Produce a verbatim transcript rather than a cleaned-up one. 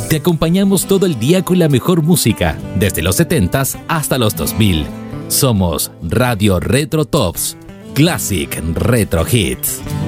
Te acompañamos todo el día con la mejor música, desde los setentas hasta los dos mil. Somos Radio Retro Tops, Classic Retro Hits.